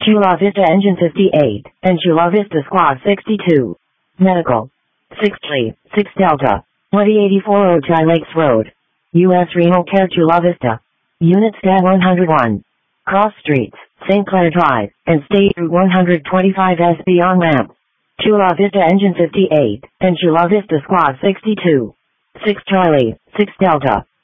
Chula Vista Engine 58, and Chula Vista Squad 62. Medical. 6 Charlie, 6 Delta. 2084 Ojai Lakes Road. U.S. Renal Care Chula Vista. Unit Stat 101. Cross Streets, St. Clair Drive, and State Route 125S beyond ramp. Chula Vista Engine 58, and Chula Vista Squad 62. 6 Charlie, 6 Delta.